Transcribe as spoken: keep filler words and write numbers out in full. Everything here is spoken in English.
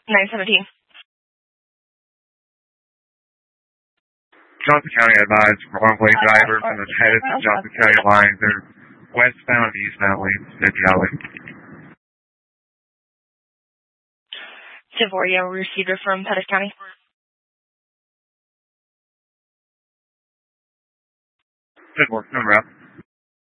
nine seventeen. Johnson County advised wrong-way driver from the headed to Johnson County line. They're westbound, eastbound lanes, City Alley. Savoria receiver from Pettis County. Good work, no route.